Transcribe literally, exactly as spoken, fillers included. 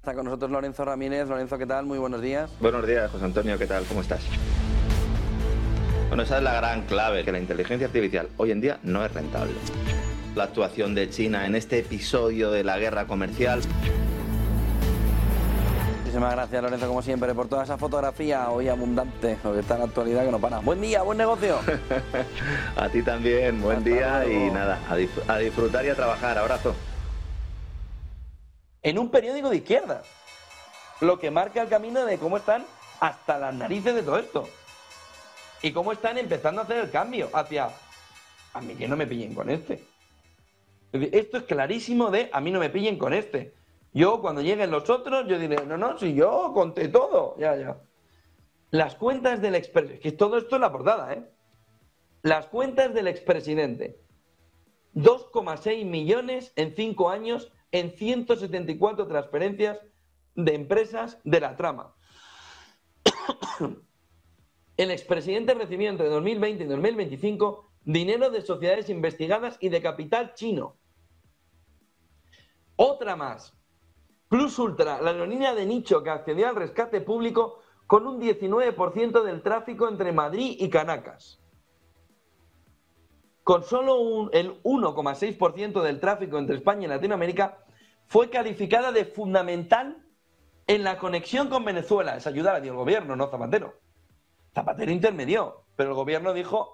Está con nosotros Lorenzo Ramírez. Lorenzo, ¿qué tal? Muy buenos días. Buenos días, José Antonio, ¿qué tal? ¿Cómo estás? Bueno, esa es la gran clave, que la inteligencia artificial hoy en día no es rentable. La actuación de China en este episodio de la guerra comercial. Muchísimas gracias, Lorenzo, como siempre, por toda esa fotografía hoy abundante, lo que está en la actualidad que no para. Buen día, buen negocio. A ti también, buen Hasta día luego. y nada, a, dif- a disfrutar y a trabajar. Abrazo. En un periódico de izquierda, lo que marca el camino de cómo están hasta las narices de todo esto. Y cómo están empezando a hacer el cambio hacia, a mí que no me pillen con este. Es decir, esto es clarísimo de, a mí no me pillen con este. Yo, cuando lleguen los otros, yo diré, no, no, si yo conté todo. Ya, ya. Las cuentas del expresidente, que todo esto es la portada, ¿eh? Las cuentas del expresidente. dos coma seis millones en cinco años en ciento setenta y cuatro transferencias de empresas de la trama. El expresidente recibió entre dos mil veinte y dos mil veinticinco dinero de sociedades investigadas y de capital chino. Otra más. Plus Ultra, la aerolínea de nicho que accedió al rescate público con un diecinueve por ciento del tráfico entre Madrid y Caracas. Con solo un, el uno coma seis por ciento del tráfico entre España y Latinoamérica, fue calificada de fundamental en la conexión con Venezuela. Es ayudar a el gobierno, no Zapatero. Zapatero intermedió, pero el gobierno dijo